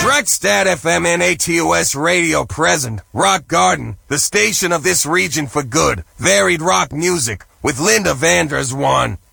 Rekstad FM NATOS Radio present. Rock Garden, the station of this region for good. Varied rock music with Linda Vanders one.